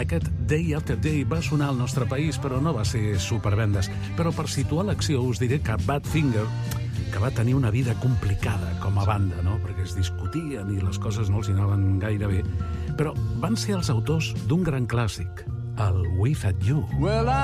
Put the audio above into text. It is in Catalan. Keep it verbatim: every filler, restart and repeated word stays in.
Aquest Day After Day va sonar al nostre país, però no va ser supervendes. Però per situar l'acció us diré que Badfinger, que va tenir una vida complicada com a banda, no? Perquè es discutien i les coses no els hi anaven gaire bé, però van ser els autors d'un gran clàssic, el We Fed You. Well,